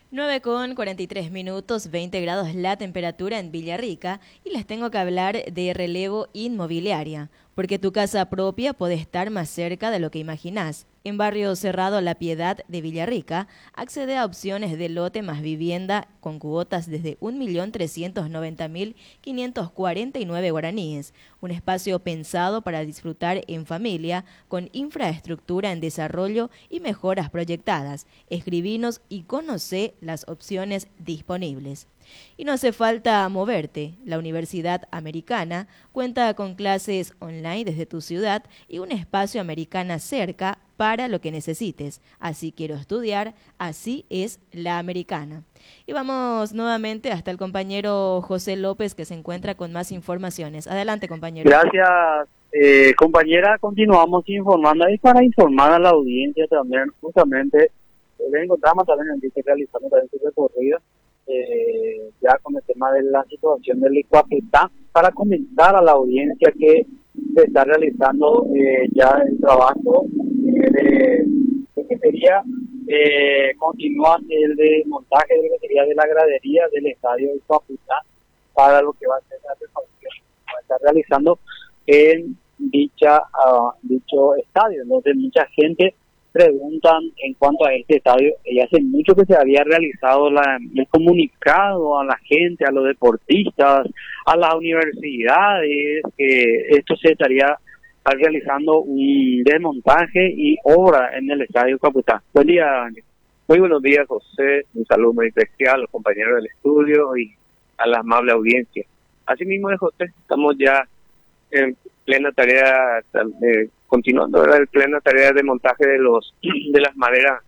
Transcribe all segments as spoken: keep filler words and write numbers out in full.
nueve con cuarenta y tres minutos, veinte grados la temperatura en Villarrica y les tengo que hablar de relevo inmobiliaria, porque tu casa propia puede estar más cerca de lo que imaginás. En Barrio Cerrado La Piedad de Villarrica, accede a opciones de lote más vivienda con cuotas desde un millón trescientos noventa mil quinientos cuarenta y nueve guaraníes, un espacio pensado para disfrutar en familia con infraestructura en desarrollo y mejoras proyectadas. Escribinos y conoce las opciones disponibles. Y no hace falta moverte. La Universidad Americana cuenta con clases online desde tu ciudad y un espacio americana cerca para lo que necesites. Así quiero estudiar, así es la Americana. Y vamos nuevamente hasta el compañero José López, que se encuentra con más informaciones. Adelante, compañero. Gracias, eh, compañera. Continuamos informando y para informar a la audiencia también, justamente, eh, le encontramos también en dice realizando también su recorrido, eh, ya con el tema de la situación del Iguapetá, para comentar a la audiencia que se está realizando eh, ya el trabajo eh, de, de que sería eh, continúa el de montaje de lo que sería de la gradería del estadio Iguapetá para lo que va a ser la refacción que va a estar realizando en dicha uh, dicho estadio, donde mucha gente preguntan en cuanto a este estadio. Y hace mucho que se había realizado la, el comunicado a la gente, a los deportistas, a las universidades, que esto se estaría realizando un desmontaje y obra en el estadio Iguapetá. Buen día, Ángel. Muy buenos días, José. Un saludo muy especial a los compañeros del estudio y a la amable audiencia. Asimismo, José, estamos ya en plena tarea, eh, continuando ¿verdad? en plena tarea de montaje de los de las maderas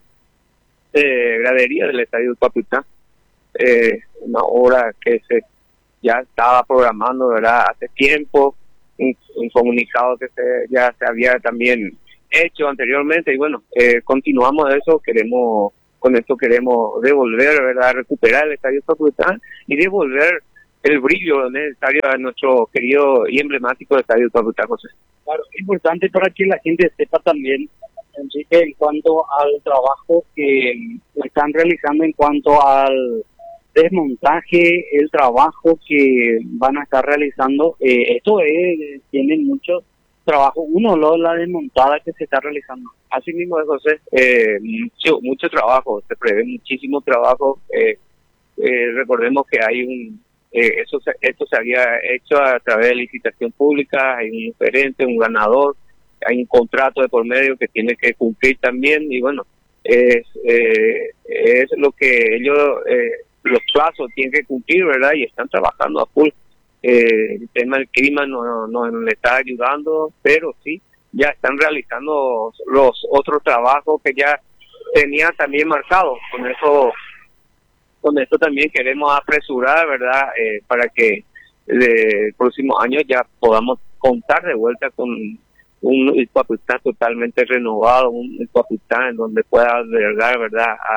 de gradería del estadio Iguapetá, eh, una obra que se ya estaba programando verdad hace tiempo, un, un comunicado que se, ya se había también hecho anteriormente y bueno, eh, continuamos eso, queremos con esto queremos devolver, verdad, recuperar el estadio Iguapetá y devolver el brillo necesario a nuestro querido y emblemático estadio Iguapetá, José. Claro, es importante para que la gente sepa también, Enrique, en cuanto al trabajo que están realizando en cuanto al desmontaje, el trabajo que van a estar realizando. Eh, esto es, tiene mucho trabajo. Uno, lo la desmontada que se está realizando. Así mismo, José, eh, mucho, mucho trabajo, se prevé muchísimo trabajo. Eh, eh, recordemos que hay un Eh, eso se, esto se había hecho a través de licitación pública, hay un gerente, un ganador, hay un contrato de por medio que tiene que cumplir también y bueno, es, eh, es lo que ellos, eh, los plazos tienen que cumplir, ¿verdad? Y están trabajando a full. Eh, el tema del clima no, no, no le está ayudando, pero sí, ya están realizando los otros trabajos que ya tenían también marcados. Con eso Con esto también queremos apresurar, ¿verdad? Eh, para que el próximo año ya podamos contar de vuelta con un Iguapetá totalmente renovado, un Iguapetá en donde pueda albergar, ¿verdad? A,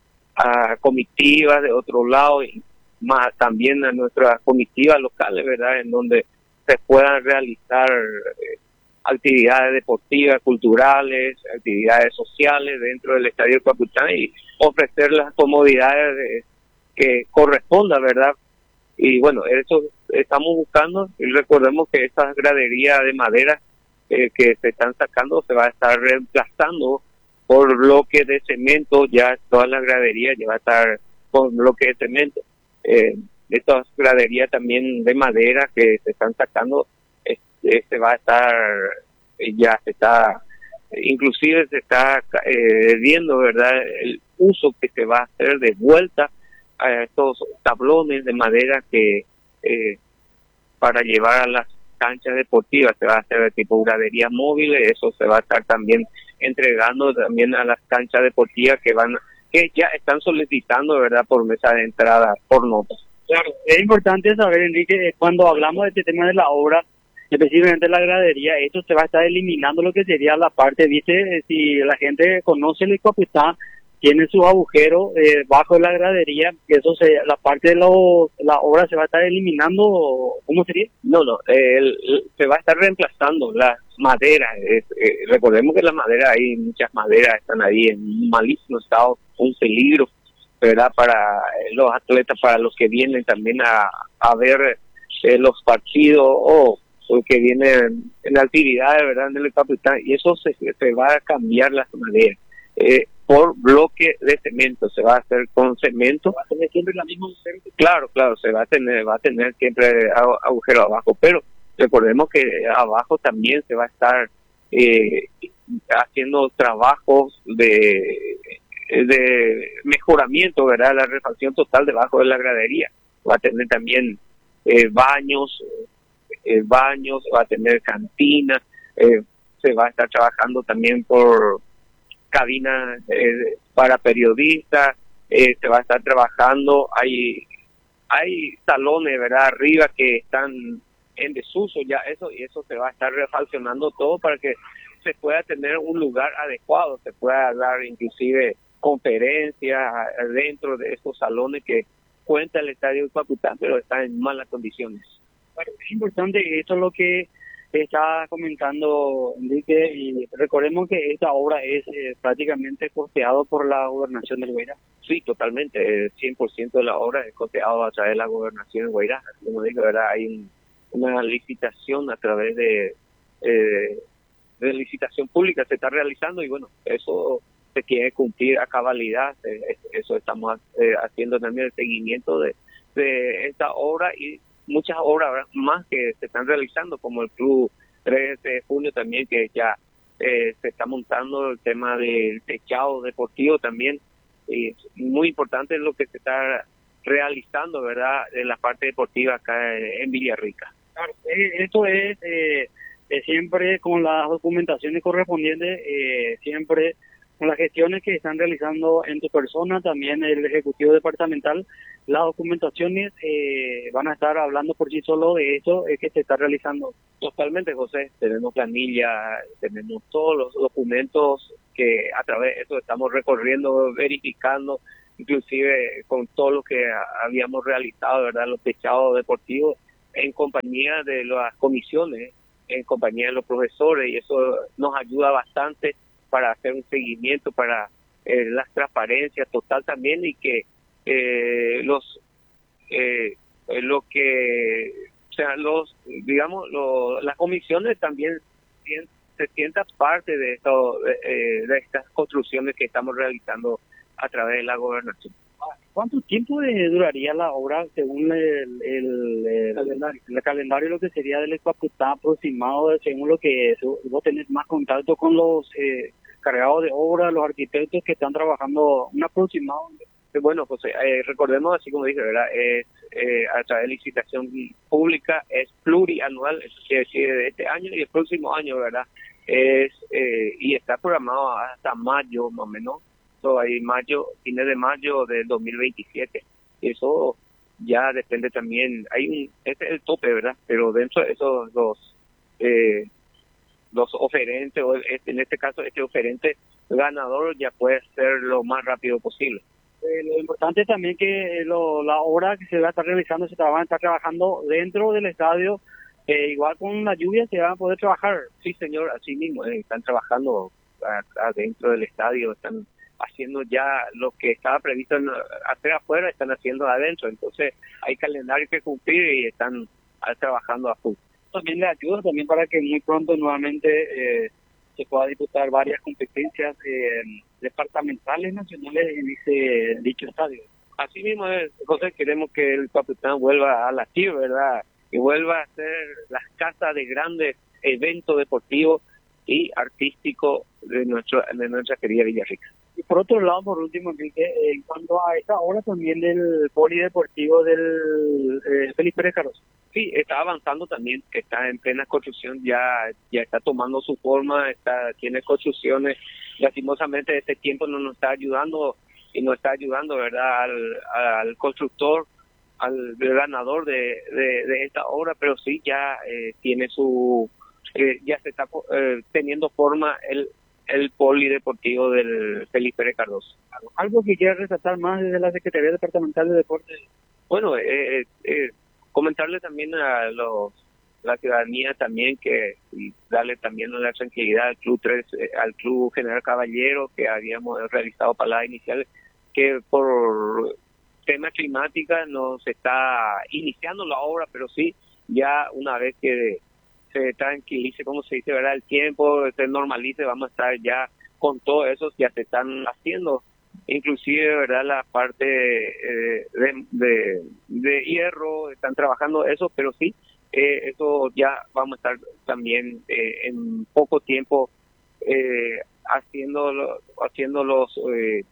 a comitivas de otro lado y más también a nuestras comitivas locales, ¿verdad? En donde se puedan realizar eh, actividades deportivas, culturales, actividades sociales dentro del estadio Iguapetá y ofrecer las comodidades de que corresponda, ¿verdad? Y bueno, eso estamos buscando y recordemos que estas graderías de madera eh, que se están sacando se va a estar reemplazando por bloques de cemento, ya todas las graderías ya va a estar con bloques de cemento. Eh, estas graderías también de madera que se están sacando, este, se va a estar, ya se está, inclusive se está eh, viendo, ¿verdad?, el uso que se va a hacer de vuelta a estos tablones de madera que eh, para llevar a las canchas deportivas se va a hacer de tipo gradería móvil. Eso se va a estar también entregando también a las canchas deportivas que van que ya están solicitando, ¿verdad?, por mesa de entrada, por notas. Claro, es importante saber, Enrique, cuando hablamos de este tema de la obra, específicamente la gradería, esto se va a estar eliminando lo que sería la parte, ¿viste? Si la gente conoce el Iguapetá, tiene su agujero eh, bajo la gradería, que eso se, la parte de lo, la obra se va a estar eliminando, ¿cómo sería? No, no, eh, el, el, se va a estar reemplazando las maderas. Eh, eh, recordemos que las maderas, hay muchas maderas, están ahí en malísimo estado, un peligro. ¿verdad? Para los atletas, para los que vienen también a, a ver eh, los partidos o, o que vienen en actividades, ¿verdad? En el capitán, y eso se, se va a cambiar la manera. Eh, por bloque de cemento, se va a hacer con cemento. ¿Va a tener siempre la misma cemento? Claro, claro, se va a tener, va a tener siempre agujero abajo, pero recordemos que abajo también se va a estar eh, haciendo trabajos de, de mejoramiento, ¿verdad? La refacción total debajo de la gradería. Va a tener también eh, baños, eh, baños, va a tener cantina, eh, se va a estar trabajando también por cabinas eh, para periodistas, eh, se va a estar trabajando, hay hay salones, ¿verdad? Arriba que están en desuso ya, eso y eso se va a estar refaccionando todo para que se pueda tener un lugar adecuado, se pueda dar inclusive conferencias dentro de estos salones que cuenta el Estadio Papután, pero están en malas condiciones. Bueno, es importante, esto es lo que está comentando Enrique, y recordemos que esta obra es eh, prácticamente costeado por la gobernación del Guairá. Sí, totalmente, el cien por ciento de la obra es costeado a través de la gobernación del Guairá. Como digo, ¿verdad? Hay un, una licitación a través de, eh, de licitación pública, se está realizando y bueno, eso se quiere cumplir a cabalidad, eh, eso estamos eh, haciendo también el seguimiento de, de esta obra y muchas obras más que se están realizando, como el Club trece de junio también, que ya eh, se está montando el tema del techado deportivo también, y es muy importante lo que se está realizando, ¿verdad?, en la parte deportiva acá en Villarrica. Claro, eh, esto es eh, eh, siempre con las documentaciones correspondientes, eh, siempre con las gestiones que están realizando en tu persona, también el Ejecutivo Departamental, las documentaciones eh, van a estar hablando por sí solo de eso eh, que se está realizando. Totalmente, José, tenemos planilla, tenemos todos los documentos que a través de eso estamos recorriendo, verificando, inclusive con todo lo que habíamos realizado, ¿verdad?, los techados deportivos, en compañía de las comisiones, en compañía de los profesores, y eso nos ayuda bastante para hacer un seguimiento, para eh, la transparencia total también, y que eh, los eh, lo que o sea los digamos lo, las comisiones también se sientan parte de esto de, eh, de estas construcciones que estamos realizando a través de la gobernación. ¿Cuánto tiempo eh, duraría la obra según el, el, el, calendario. el calendario, lo que sería del Paputá aproximado, según lo que es? Vos tenés más contacto con los eh, cargados de obra, los arquitectos que están trabajando, un aproximado. Bueno, José, eh, recordemos, así como dije, ¿verdad?, es eh, a través de licitación pública, es plurianual, eso quiere decir de este año y el próximo año, ¿verdad? Es eh, y está programado hasta mayo, más o menos. So, ahí mayo, fines de mayo del dos mil veintisiete. Eso ya depende también, hay un, ese es el tope, ¿verdad? Pero dentro de esos los eh, los oferentes, o en este caso este oferente ganador ya puede ser lo más rápido posible. Eh, lo importante también que lo, la obra que se va a estar realizando, se va a estar trabajando dentro del estadio, eh, igual con la lluvia se va a poder trabajar. Sí, señor, así mismo, eh, están trabajando adentro del estadio, están haciendo ya lo que estaba previsto en, hacer afuera, están haciendo adentro, entonces hay calendario que cumplir y están a, trabajando a full. También le ayuda también para que muy pronto nuevamente eh, se pueda disputar varias competencias eh, departamentales, nacionales en ese dicho estadio. Así mismo es, José, queremos que el Papután vuelva a latir, ¿verdad?, y vuelva a ser las casas de grandes eventos deportivos y artísticos de nuestro de nuestra querida Villarrica. Y por otro lado, por último, Enrique, eh, en cuanto a esta obra también del polideportivo del eh, Félix Pérez Caroz. Sí, está avanzando también, está en plena construcción, ya ya está tomando su forma, está tiene construcciones. Lastimosamente este tiempo no nos está ayudando y no está ayudando, ¿verdad?, al, al constructor, al ganador de, de, de esta obra, pero sí ya eh, tiene su eh, ya se está eh, teniendo forma el el polideportivo del Félix Pérez Cardoso. ¿Algo que quiera resaltar más desde la Secretaría Departamental de Deportes? Bueno, eh, eh, comentarle también a los la ciudadanía también que y darle también la tranquilidad al Club tres, eh, al Club General Caballero, que habíamos realizado paladas iniciales, que por temas climáticos no se está iniciando la obra, pero sí, ya una vez que se tranquilice, como se dice, ¿verdad? El tiempo se normalice, vamos a estar ya con todo eso, ya se están haciendo, inclusive, ¿verdad? La parte eh, de, de, de hierro, están trabajando eso, pero sí, eh, eso ya vamos a estar también eh, en poco tiempo eh, haciendo, haciendo los, eh,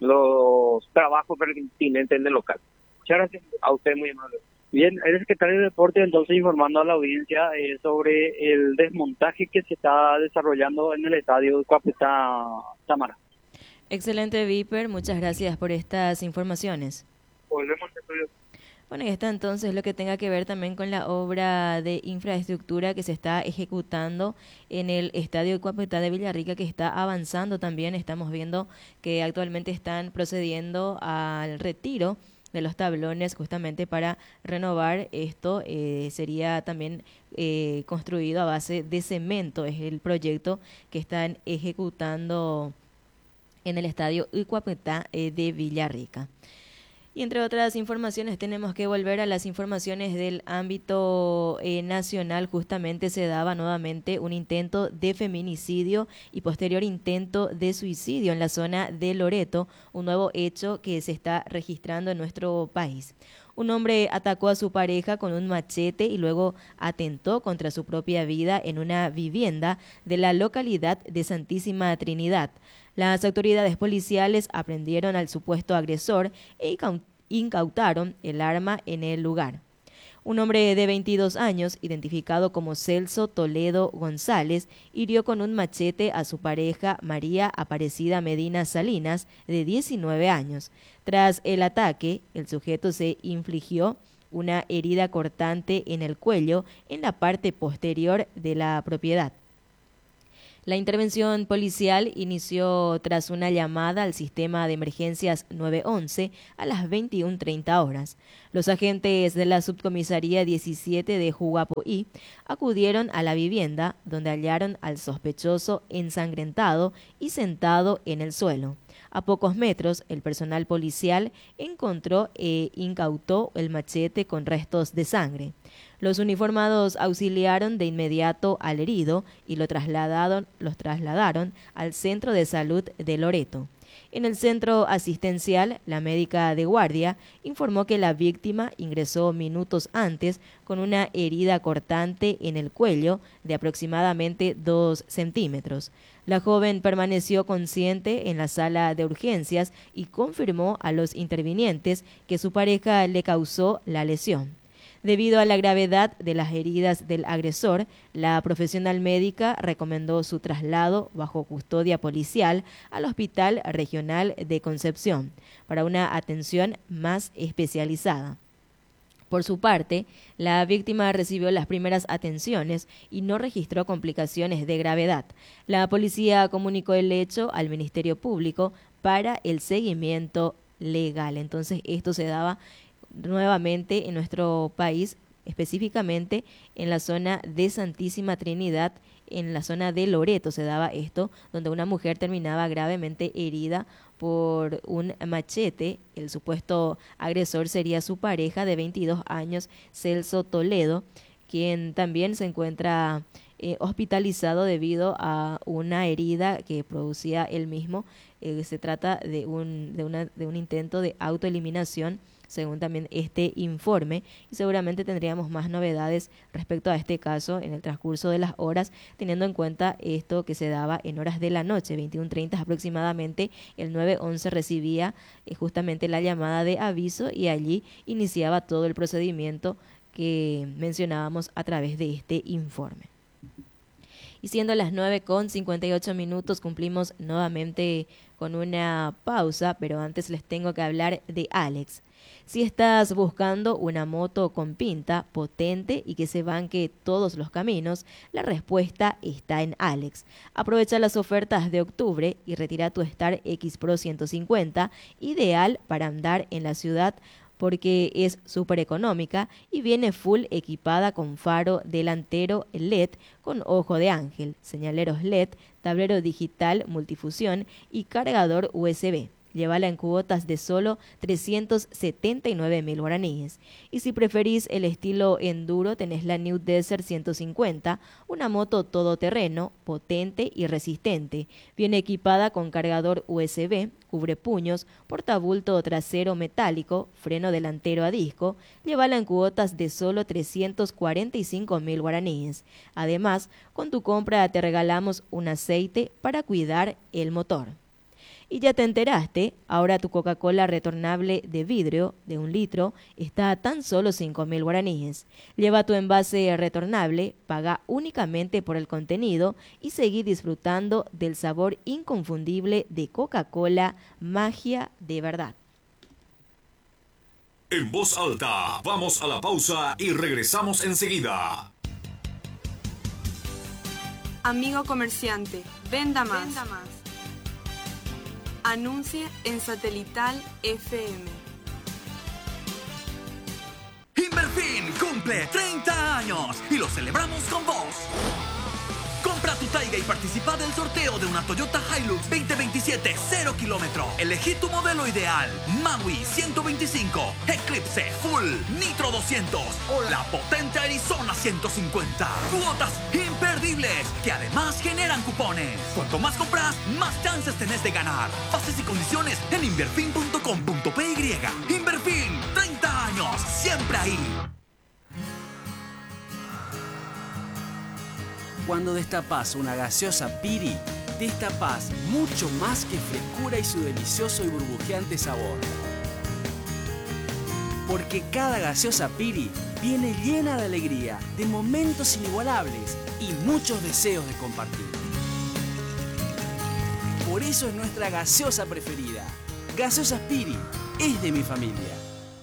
los trabajos pertinentes en el local. Muchas gracias. A usted muy amable. Bien, el secretario de Deporte entonces informando a la audiencia eh, sobre el desmontaje que se está desarrollando en el estadio de Cuapetá, Tamara. Excelente, Viper. Muchas gracias por estas informaciones. Volvemos al estudio. Bueno, y está entonces lo que tenga que ver también con la obra de infraestructura que se está ejecutando en el estadio de Cuapetá de Villarrica, que está avanzando también. Estamos viendo que actualmente están procediendo al retiro de los tablones justamente para renovar esto. Eh, sería también eh, construido a base de cemento, es el proyecto que están ejecutando en el estadio Cuapetá eh, de Villarrica. Y entre otras informaciones tenemos que volver a las informaciones del ámbito eh, nacional. Justamente se daba nuevamente un intento de feminicidio y posterior intento de suicidio en la zona de Loreto, un nuevo hecho que se está registrando en nuestro país. Un hombre atacó a su pareja con un machete y luego atentó contra su propia vida en una vivienda de la localidad de Santísima Trinidad. Las autoridades policiales aprendieron al supuesto agresor e incautaron el arma en el lugar. Un hombre de veintidós años, identificado como Celso Toledo González, hirió con un machete a su pareja María Aparecida Medina Salinas, de diecinueve años. Tras el ataque, el sujeto se infligió una herida cortante en el cuello en la parte posterior de la propiedad. La intervención policial inició tras una llamada al sistema de emergencias nueve once a las veintiuna treinta horas. Los agentes de la subcomisaría diecisiete de Jugapoí acudieron a la vivienda, donde hallaron al sospechoso ensangrentado y sentado en el suelo. A pocos metros, el personal policial encontró e incautó el machete con restos de sangre. Los uniformados auxiliaron de inmediato al herido y lo trasladaron, los trasladaron al Centro de Salud de Loreto. En el centro asistencial, la médica de guardia informó que la víctima ingresó minutos antes con una herida cortante en el cuello de aproximadamente dos centímetros. La joven permaneció consciente en la sala de urgencias y confirmó a los intervinientes que su pareja le causó la lesión. Debido a la gravedad de las heridas del agresor, la profesional médica recomendó su traslado bajo custodia policial al Hospital Regional de Concepción para una atención más especializada. Por su parte, la víctima recibió las primeras atenciones y no registró complicaciones de gravedad. La policía comunicó el hecho al Ministerio Público para el seguimiento legal. Entonces, esto se daba nuevamente en nuestro país, específicamente en la zona de Santísima Trinidad, en la zona de Loreto se daba esto, donde una mujer terminaba gravemente herida por un machete. El supuesto agresor sería su pareja de veintidós años, Celso Toledo, quien también se encuentra eh, hospitalizado debido a una herida que producía él mismo. Eh, se trata de un, de, una, de un intento de autoeliminación, según también este informe, y seguramente tendríamos más novedades respecto a este caso en el transcurso de las horas, teniendo en cuenta esto que se daba en horas de la noche, veintiuna treinta aproximadamente. El nueve once recibía eh, justamente la llamada de aviso y allí iniciaba todo el procedimiento que mencionábamos a través de este informe. Y siendo las nueve con cincuenta y ocho minutos, cumplimos nuevamente con una pausa, pero antes les tengo que hablar de Alex. Si estás buscando una moto con pinta, potente y que se banque todos los caminos, la respuesta está en Alex. Aprovecha las ofertas de octubre y retira tu Star X Pro ciento cincuenta, ideal para andar en la ciudad porque es súper económica y viene full equipada con faro delantero L E D con ojo de ángel, señaleros L E D, tablero digital multifusión y cargador U S B. Llévala en cuotas de solo trescientos setenta y nueve mil guaraníes. Y si preferís el estilo enduro, tenés la New Desert ciento cincuenta, una moto todoterreno, potente y resistente. Viene equipada con cargador U S B, cubrepuños, portabulto trasero metálico, freno delantero a disco. Llévala en cuotas de solo trescientos cuarenta y cinco mil guaraníes. Además, con tu compra te regalamos un aceite para cuidar el motor. Y ya te enteraste, ahora tu Coca-Cola retornable de vidrio de un litro está a tan solo cinco mil guaraníes. Lleva tu envase retornable, paga únicamente por el contenido y seguí disfrutando del sabor inconfundible de Coca-Cola, magia de verdad. En voz alta, vamos a la pausa y regresamos enseguida. Amigo comerciante, venda más. Venda más. Anuncie en Satelital F M. Inverfin cumple treinta años y lo celebramos con vos. Compra tu Taiga y participa del sorteo de una Toyota Hilux veinte veintisiete cero kilómetro. Elegí tu modelo ideal: Maui ciento veinticinco, Eclipse Full, Nitro doscientos o la potente Arizona ciento cincuenta. Cuotas imperdibles que además generan cupones. Cuanto más compras, más chances tenés de ganar. Bases y condiciones en inverfin punto com punto p y. Inverfin, treinta años, siempre ahí. Cuando destapas una gaseosa Piri, destapas mucho más que frescura y su delicioso y burbujeante sabor. Porque cada gaseosa Piri viene llena de alegría, de momentos inigualables y muchos deseos de compartir. Por eso es nuestra gaseosa preferida. Gaseosa Piri es de mi familia.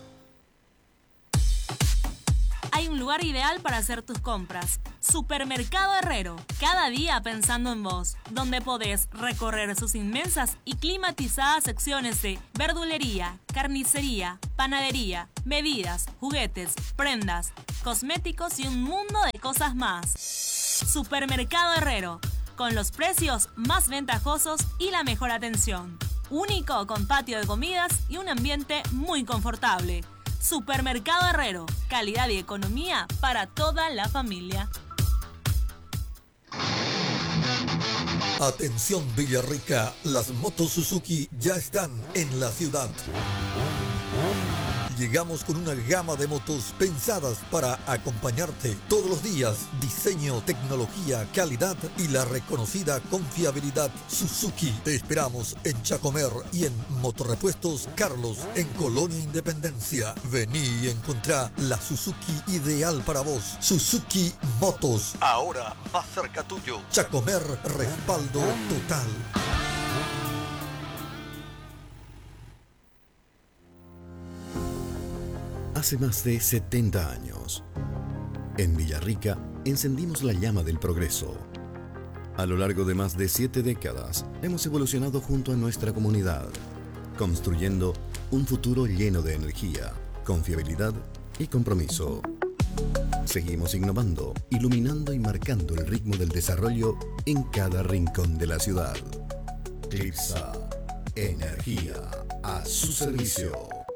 Hay un lugar ideal para hacer tus compras. Supermercado Herrero, cada día pensando en vos, donde podés recorrer sus inmensas y climatizadas secciones de verdulería, carnicería, panadería, bebidas, juguetes, prendas, cosméticos y un mundo de cosas más. Supermercado Herrero, con los precios más ventajosos y la mejor atención. Único con patio de comidas y un ambiente muy confortable. Supermercado Herrero, calidad y economía para toda la familia. Atención Villarrica, las motos Suzuki ya están en la ciudad. Llegamos con una gama de motos pensadas para acompañarte todos los días. Diseño, tecnología, calidad y la reconocida confiabilidad Suzuki. Te esperamos en Chacomer y en Motorrepuestos Carlos, en Colonia Independencia. Vení y encontrá la Suzuki ideal para vos. Suzuki Motos, ahora más cerca tuyo. Chacomer, respaldo total. Hace más de setenta años, en Villarrica encendimos la llama del progreso. A lo largo de más de siete décadas, hemos evolucionado junto a nuestra comunidad, construyendo un futuro lleno de energía, confiabilidad y compromiso. Seguimos innovando, iluminando y marcando el ritmo del desarrollo en cada rincón de la ciudad. Clipsa, energía a su servicio.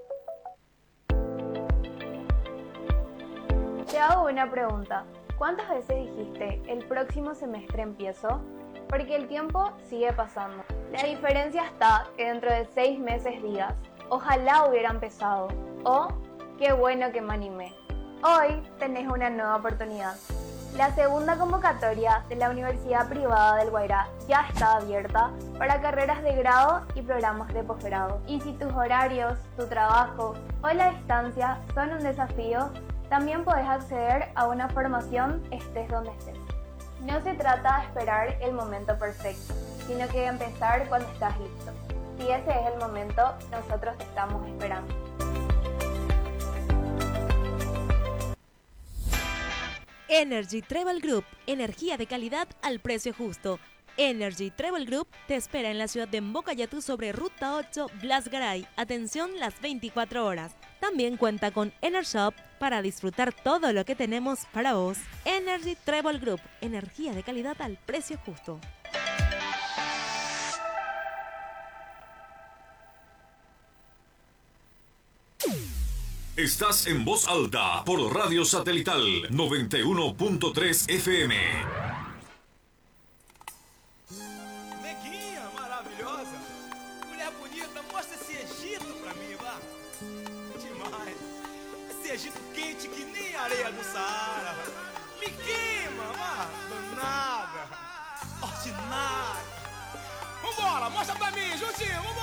Te hago una pregunta. ¿Cuántas veces dijiste el próximo semestre empiezo? Porque el tiempo sigue pasando. La diferencia está que dentro de seis meses digas, ojalá hubiera empezado, o qué bueno que me animé. Hoy tenés una nueva oportunidad. La segunda convocatoria de la Universidad Privada del Guairá ya está abierta para carreras de grado y programas de posgrado. Y si tus horarios, tu trabajo o la distancia son un desafío, también podés acceder a una formación estés donde estés. No se trata de esperar el momento perfecto, sino que de empezar cuando estás listo. Si ese es el momento, nosotros te estamos esperando. Energy Travel Group, energía de calidad al precio justo. Energy Travel Group te espera en la ciudad de Mbocayatú sobre Ruta ocho, Blas Garay. Atención las veinticuatro horas. También cuenta con EnerShop para disfrutar todo lo que tenemos para vos. Energy Travel Group, energía de calidad al precio justo. Estás en voz alta por Radio Satelital noventa y uno punto tres F M. Neguinha maravilhosa, mulher bonita, mostra esse Egito pra mim, vá. Demais. Esse Egito quente que nem areia do Saara. Me queima, vá. Danada. Ordinária. Vambora, mostra pra mim, juntinho, vambora.